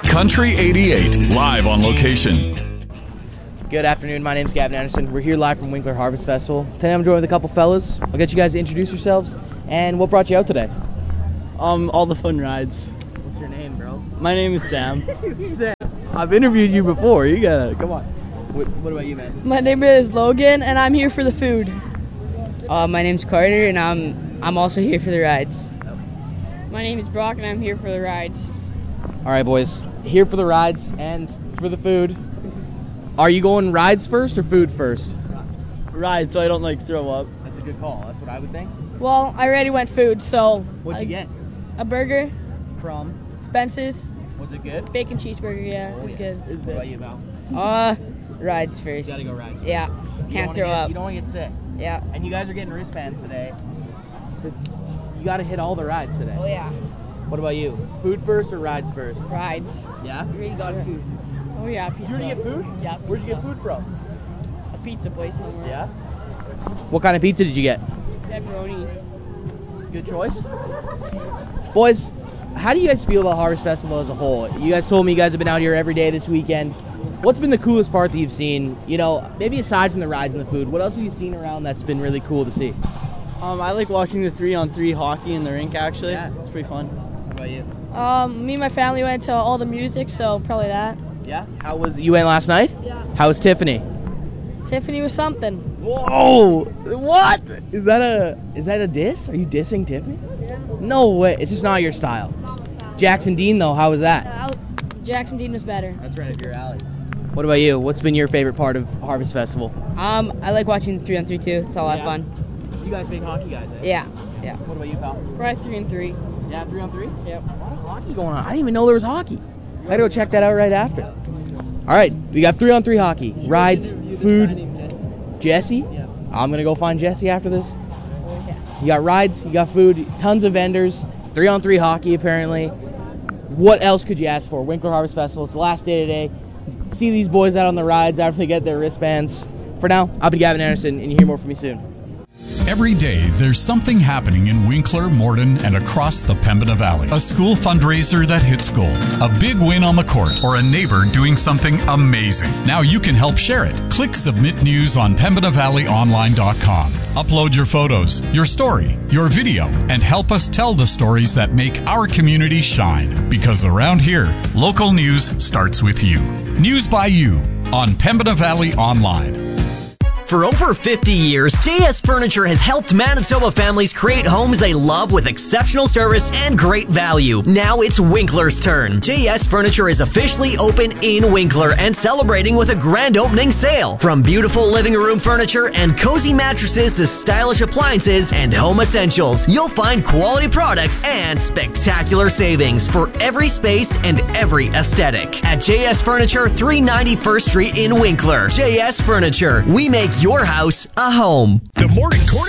Country 88, live on location. Good afternoon, my name's Gavin Anderson. We're here live from Winkler Harvest Festival. Today I'm joined with a couple fellas. I'll get you guys to introduce yourselves. And what brought you out today? All the fun rides. What's your name, bro? My name is Sam. Sam. I've interviewed you before. You gotta, come on. What about you, man? My name is Logan, and I'm here for the food. My name's Carter, and I'm also here for the rides. My name is Brock, and I'm here for the rides. All right, boys. Here for the rides and for the food. Are you going rides first or food first? Ride, so I don't throw up. That's a good call. That's what I would think. Well, I already went food, so... What'd you get? A burger, From? Spencer's, Was it good? bacon cheeseburger, yeah, it was yeah. good. What about you, Val? Rides first. You gotta go rides. Yeah, can't throw up. You don't want to get sick. Yeah. And you guys are getting wristbands today. You gotta hit all the rides today. Oh yeah. What about you? Food first or rides first? Rides. Yeah? You already got food. Oh yeah, pizza. You already get food? Yeah, Where'd you get food from? A pizza place somewhere. Yeah? What kind of pizza did you get? Pepperoni. Good choice. Boys, how do you guys feel about Harvest Festival as a whole? You guys told me you guys have been out here every day this weekend. What's been the coolest part that you've seen? You know, maybe aside from the rides and the food, what else have you seen around that's been really cool to see? I like watching the 3-on-3 hockey in the rink, actually. Yeah. It's pretty fun. What about you? Me and my family went to all the music, so probably that. Yeah? You went last night? Yeah. How was Tiffany? Tiffany was something. Whoa! What? Is that a diss? Are you dissing Tiffany? Yeah. No way. It's just not your style. Jackson Dean, though, how was that? Jackson Dean was better. That's right up your alley. What about you? What's been your favorite part of Harvest Festival? I like watching 3-on-3 too. It's a lot of fun. You guys big hockey guys, eh? Yeah. What about you, pal? We're at 3-on-3. Yeah, 3-on-3? Yep. A lot of hockey going on. I didn't even know there was hockey. I gotta go check that out right after. All right, we got 3-on-3 hockey. Rides, food. Jesse? Yeah. I'm gonna go find Jesse after this. You got rides, you got food, tons of vendors, 3-on-3 hockey apparently. What else could you ask for? Winkler Harvest Festival, it's the last day today. See these boys out on the rides after they get their wristbands. For now, I'll be Gavin Anderson, and you hear more from me soon. Every day, there's something happening in Winkler, Morden, and across the Pembina Valley. A school fundraiser that hits gold, a big win on the court, or a neighbor doing something amazing. Now you can help share it. Click Submit News on PembinaValleyOnline.com. Upload your photos, your story, your video, and help us tell the stories that make our community shine. Because around here, local news starts with you. News by you on Pembina Valley Online. For over 50 years, JS Furniture has helped Manitoba families create homes they love with exceptional service and great value. Now it's Winkler's turn. JS Furniture is officially open in Winkler and celebrating with a grand opening sale. From beautiful living room furniture and cozy mattresses to stylish appliances and home essentials, you'll find quality products and spectacular savings for every space and every aesthetic. At JS Furniture, 390 First Street in Winkler. JS Furniture. We make your house a home. The Morning Corner